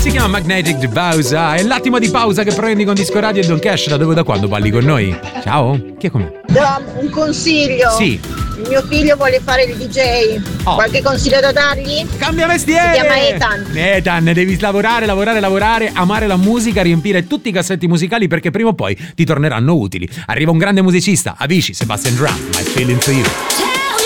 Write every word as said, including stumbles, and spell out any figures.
Si chiama Magnetic di Pausa. È l'attimo di pausa che prendi con Disco Radio e Don Cash. Da dove, da quando balli con noi? Ciao, chi è con me? Da un consiglio. Sì. Il mio figlio vuole fare il D J. Oh. Qualche consiglio da dargli? Cambia mestiere! Si chiama Ethan. Ethan, devi lavorare, lavorare, lavorare, amare la musica, riempire tutti i cassetti musicali perché prima o poi ti torneranno utili. Arriva un grande musicista, Avicii, Sebastian Drum, My Feeling For You.